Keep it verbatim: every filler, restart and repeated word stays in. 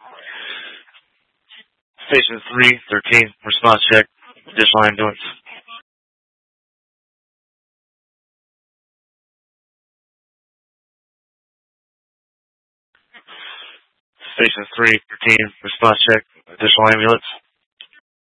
Station three thirteen, response check, additional ambulance. Station three thirteen, response check, additional ambulance.